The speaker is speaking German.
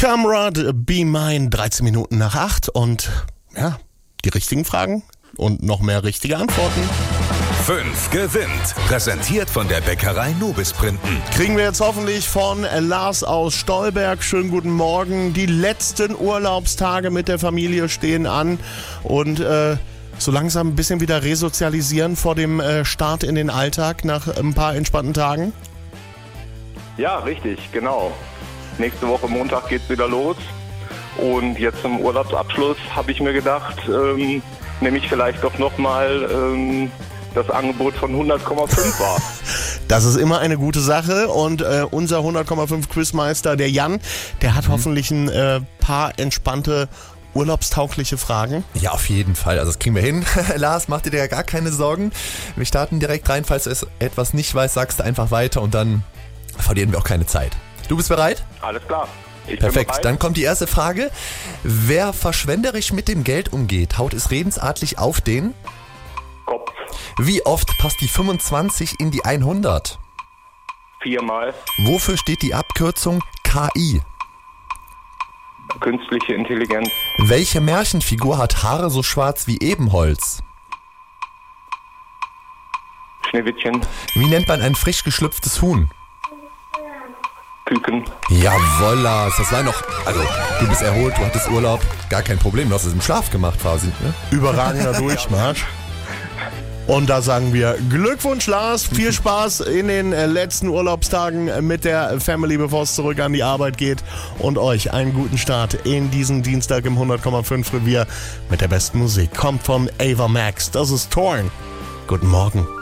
Kamrad, Be Mine, 13 Minuten nach 8 und ja, die richtigen Fragen und noch mehr richtige Antworten. 5 gewinnt. Präsentiert von der Bäckerei Nobis Printen. Kriegen wir jetzt hoffentlich von Lars aus Stolberg. Schönen guten Morgen. Die letzten Urlaubstage mit der Familie stehen an und so langsam ein bisschen wieder resozialisieren vor dem Start in den Alltag nach ein paar entspannten Tagen. Ja, richtig, genau. Nächste Woche Montag geht's wieder los und jetzt im Urlaubsabschluss habe ich mir gedacht, nehme ich vielleicht doch nochmal das Angebot von 100,5 war. Das ist immer eine gute Sache und unser 100,5 Quizmeister, der Jan, der hat hoffentlich ein paar entspannte, urlaubstaugliche Fragen. Ja, auf jeden Fall. Also das kriegen wir hin. Lars, mach dir da gar keine Sorgen. Wir starten direkt rein. Falls du etwas nicht weißt, sagst du einfach weiter und dann verlieren wir auch keine Zeit. Du bist bereit? Alles klar. Ich Perfekt, bin bereit. dann kommt die erste Frage. Wer verschwenderisch mit dem Geld umgeht, haut es redensartlich auf den Kopf. Wie oft passt die 25 in die 100? 4-mal. Wofür steht die Abkürzung KI? Künstliche Intelligenz. Welche Märchenfigur hat Haare so schwarz wie Ebenholz? Schneewittchen. Wie nennt man ein frisch geschlüpftes Huhn? Küken. Jawoll, Lars, das war noch, also du bist erholt, du hattest Urlaub, gar kein Problem, du hast es im Schlaf gemacht quasi, ne? Überragender Durchmarsch. Und da sagen wir Glückwunsch, Lars. Viel Spaß in den letzten Urlaubstagen mit der Family, bevor es zurück an die Arbeit geht. Und euch einen guten Start in diesen Dienstag im 100,5 Revier mit der besten Musik. Kommt von Ava Max. Das ist Torn. Guten Morgen.